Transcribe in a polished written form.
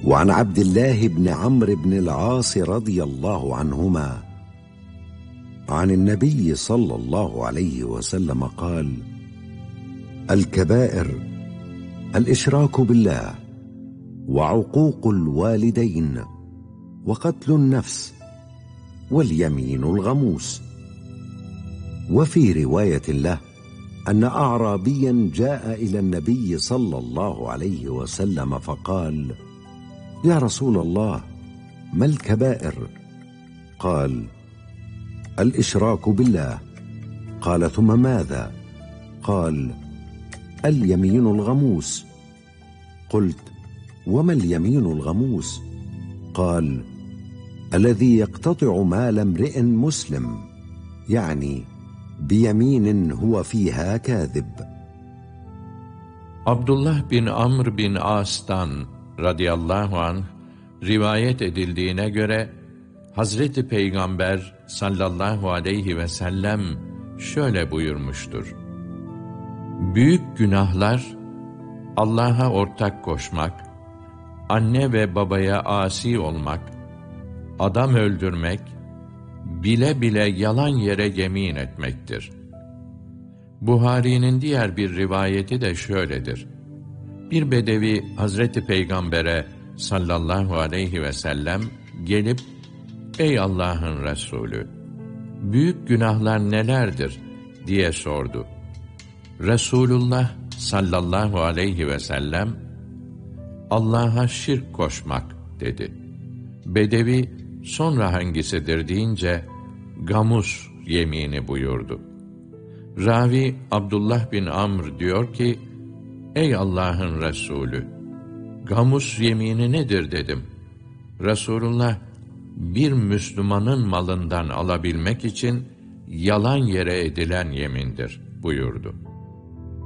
وعن عبد الله بن عمرو بن العاص رضي الله عنهما عن النبي صلى الله عليه وسلم قال: الكبائر الإشراك بالله، وعقوق الوالدين، وقتل النفس، واليمين الغموس. وفي رواية له أن أعرابيا جاء إلى النبي صلى الله عليه وسلم فقال: يا رسول الله، ما الكبائر؟ قال: الإشراك بالله. قال: ثم ماذا؟ قال: اليمين الغموس. قلت: وما اليمين الغموس؟ قال: الذي يقتطع مال امرئ مسلم، يعني بيمين هو فيها كاذب. Abdullah bin Amr bin As'tan radıyallahu anh rivayet edildiğine göre Hazreti Peygamber sallallahu aleyhi ve sellem şöyle buyurmuştur: büyük günahlar Allah'a ortak koşmak, anne ve babaya asi olmak, adam öldürmek, bile bile yalan yere yemin etmektir. Buhari'nin diğer bir rivayeti de şöyledir: bir bedevi Hazreti Peygamber'e sallallahu aleyhi ve sellem gelip, ey Allah'ın Resulü, büyük günahlar nelerdir diye sordu. Resulullah sallallahu aleyhi ve sellem, Allah'a şirk koşmak dedi. Bedevi sonra hangisidir deyince, gamus yemini buyurdu. Ravi Abdullah bin Amr diyor ki, ey Allah'ın Resulü, gamus yemini nedir dedim. Resulullah, bir Müslümanın malından alabilmek için yalan yere edilen yemindir buyurdu.